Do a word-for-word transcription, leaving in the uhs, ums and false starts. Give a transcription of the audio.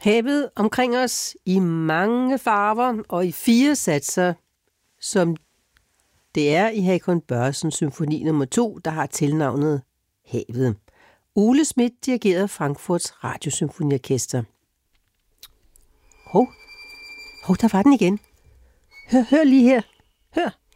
Havet omkring os i mange farver og i fire satser, som det er i Hakon Børresens symfoni nummer to, der har tilnavnet Havet. Ole Schmidt dirigerede Frankfurts Radiosymfoniorkester. Hov, hov, der var den igen. Hør, hør lige her. Hør.